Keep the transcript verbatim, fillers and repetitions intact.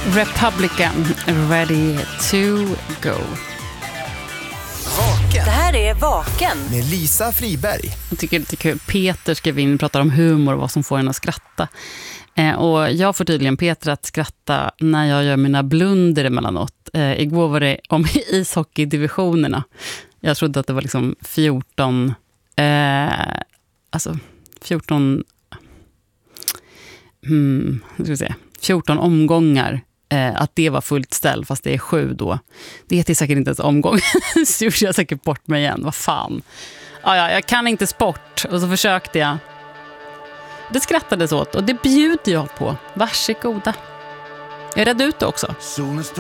Republican, ready to go. Vaken. Det här är Vaken med Lisa Friberg. Jag tycker det är lite kul. Peter skrev in och pratar om humor och vad som får en att skratta. Eh, och jag får tydligen Peter att skratta när jag gör mina blunder emellanåt. Eh, igår var det om ishockeydivisionerna. Jag trodde att det var liksom fjorton... Eh, alltså fjorton... Hmm, ska vi se, fjorton omgångar. Eh, att det var fullt ställ, fast det är sju då. Det heter säkert inte ens omgång. Så gjorde jag säkert bort mig igen. Vad fan. Ah, ja, jag kan inte sport. Och så försökte jag. Det skrattades åt. Och det bjuder jag på. Varsågoda. Jag är rädd ut också.